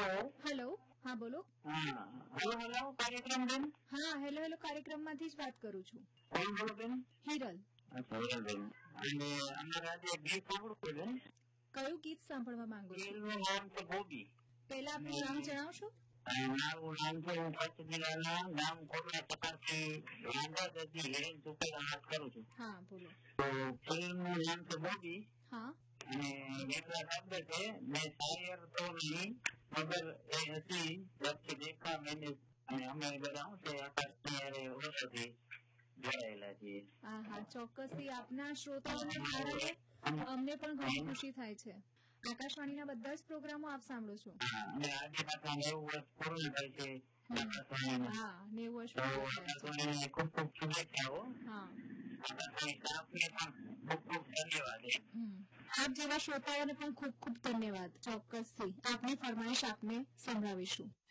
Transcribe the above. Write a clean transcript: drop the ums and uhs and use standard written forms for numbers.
Hello, હા બોલો. Hello કાર્યક્રમ બેન. હા, હેલો હેલો કાર્યક્રમમાંથી જ વાત કરું છું. કોણ બોલો બેન? હિરલ. અચ્છા હિરલબેન. અને અમારે આજે એક ગીત સાંભળવું છે બેન. કયું ગીત સાંભળવા માંગો છો? ગીતનું નામ છે બોબી. પહેલા આપનું નામ જણાવશો? મારું નામ છે, હું કચ્છ જિલ્લાના ગામ કોટડા સકારથી રાંધાથી હિરેન સુપેરા વાત કરું છું. હા બોલો. તો ફિલ્મનું નામ છે બોબી. હા. અને એટલા શબ્દ છે, મેં શાયર તો નહીં મગર એ હતી જબથી દેખા મેને. અને અમે બધા શું છે આકાશની વર્ષોથી જોડાયેલા છીએ. હા હા, ચોક્કસથી આપના શ્રોતાઓના કારણે અમને પણ ઘણી ખુશી થાય છે. આકાશવાણીના બધા જ પ્રોગ્રામો આપ સાંભળો છો. અને આજે પાછા 90 વર્ષ પૂર્ણ થાય છે. હા, 90 વર્ષ ખૂબ ખૂબ શુભેચ્છાઓ. હા, સ્ટાફને પણ ખૂબ ખૂબ ધન્યવાદ. આપ જેવા શ્રોતાઓને પણ ખૂબ ખૂબ ધન્યવાદ. ચોક્કસથી આપની ફરમાઈશ આપને સંભળાવીશું.